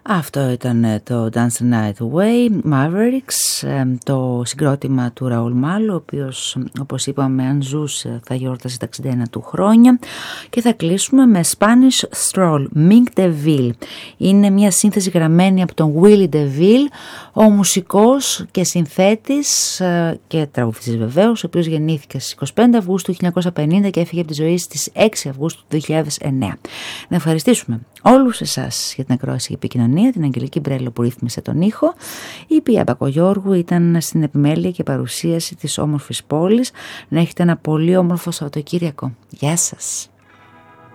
Αυτό ήταν το Dance the Night Away, Mavericks, το συγκρότημα του Ραούλ Μάλο, ο οποίος, όπως είπαμε, αν ζούσε θα γιόρτασε τα 61 του χρόνια. Και θα κλείσουμε με Spanish Stroll, Mink DeVille. Είναι μια σύνθεση γραμμένη από τον Willie DeVille, ο μουσικός και συνθέτης και τραγουδιστής βεβαίως, ο οποίος γεννήθηκε στις 25 Αυγούστου 1950 και έφυγε από τη ζωή στις 6 Αυγούστου 2009. Να ευχαριστήσουμε όλους εσάς για την ακρόαση και επικοινωνία, την Αγγελική Μπρέλο που ρύθμισε τον ήχο. Η Πία Μπακογιώργου ήταν στην επιμέλεια και παρουσίαση της όμορφης πόλης. Να έχετε ένα πολύ όμορφο Σαββατοκύριακο. Γεια σας.